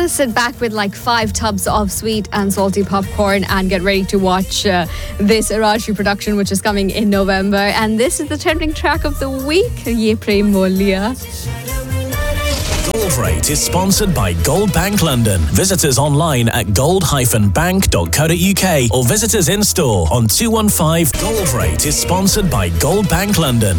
just sit back with like 5 tubs of sweet and salty popcorn and get ready to watch this Rashi production, which is coming in November. And this is the trending track of the week, Ye Prem Molia. Gold Rate is sponsored by Gold Bank London. Visit us online at gold-bank.co.uk or visit us in store on 215. Gold Rate is sponsored by Gold Bank London.